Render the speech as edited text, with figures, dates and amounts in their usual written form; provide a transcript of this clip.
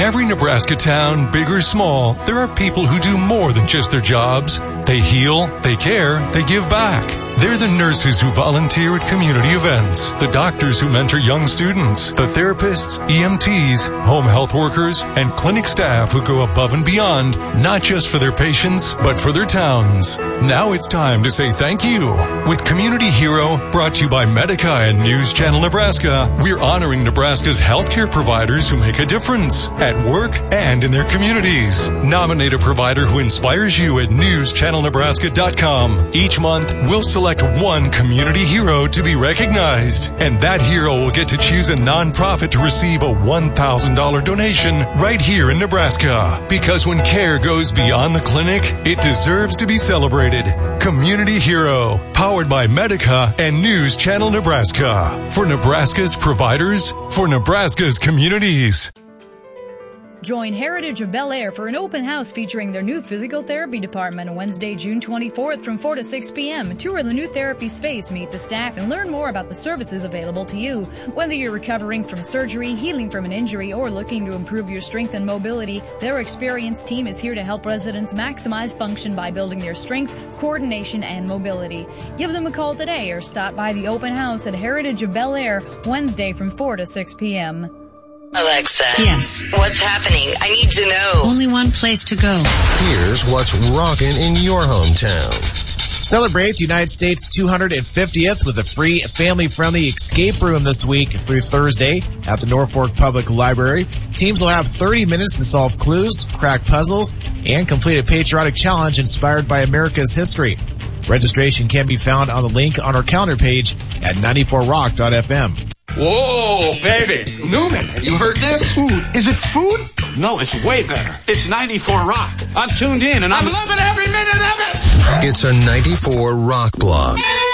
every Nebraska town, big or small, there are people who do more than just their jobs. They heal, they care, they give back. They're the nurses who volunteer at community events, the doctors who mentor young students, the therapists, EMTs, home health workers, and clinic staff who go above and beyond, not just for their patients, but for their towns. Now it's time to say thank you. With Community Hero, brought to you by Medica and News Channel Nebraska, we're honoring Nebraska's healthcare providers who make a difference at work and in their communities. Nominate a provider who inspires you at newschannelnebraska.com. Each month, we'll select one community hero to be recognized, and that hero will get to choose a nonprofit to receive a $1,000 donation right here in Nebraska. Because when care goes beyond the clinic, it deserves to be celebrated. Community Hero, powered by Medica and News Channel Nebraska. For Nebraska's providers, for Nebraska's communities. Join Heritage of Bel Air for an open house featuring their new physical therapy department on Wednesday, June 24th from 4 to 6 p.m. Tour the new therapy space, meet the staff, and learn more about the services available to you. Whether you're recovering from surgery, healing from an injury, or looking to improve your strength and mobility, their experienced team is here to help residents maximize function by building their strength, coordination, and mobility. Give them a call today or stop by the open house at Heritage of Bel Air Wednesday from 4 to 6 p.m. Alexa. Yes. What's happening? I need to know. Only one place to go. Here's what's rocking in your hometown. Celebrate the United States 250th with a free family-friendly escape room this week through Thursday at the Norfolk Public Library. Teams will have 30 minutes to solve clues, crack puzzles, and complete a patriotic challenge inspired by America's history. Registration can be found on the link on our calendar page at 94rock.fm. Whoa, baby. Newman, have you heard this? Food. Is it food? No, it's way better. It's 94 Rock. I'm tuned in and I'm loving every minute of it. It's a 94 Rock blog.